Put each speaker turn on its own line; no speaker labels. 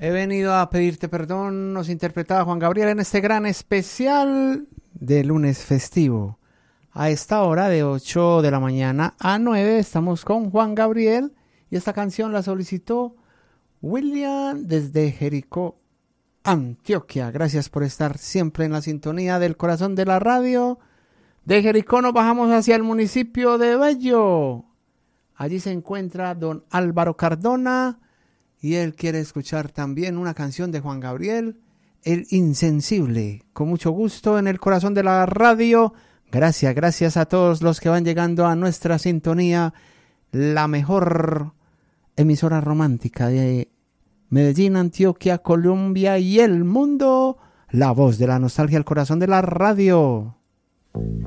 He venido a pedirte perdón, nos interpretaba Juan Gabriel en este gran especial de lunes festivo. A esta hora de 8 de la mañana a 9 estamos con Juan Gabriel y esta canción la solicitó William desde Jericó, Antioquia. Gracias por estar siempre en la sintonía del corazón de la radio. De Jericó nos bajamos hacia el municipio de Bello. Allí se encuentra don Álvaro Cardona y él quiere escuchar también una canción de Juan Gabriel, El Insensible. Con mucho gusto en el corazón de la radio. Gracias a todos los que van llegando a nuestra sintonía, la mejor emisora romántica de Medellín, Antioquia, Colombia y el mundo. La voz de la nostalgia, el corazón de la radio.